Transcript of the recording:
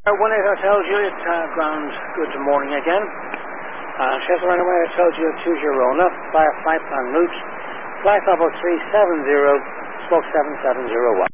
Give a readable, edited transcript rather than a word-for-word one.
18 Hotel Juliet, ground, good morning again. Sheffield Runaway Hotel Juliet 20 left, fly a flight plan route, flight level 370, smoke 7701.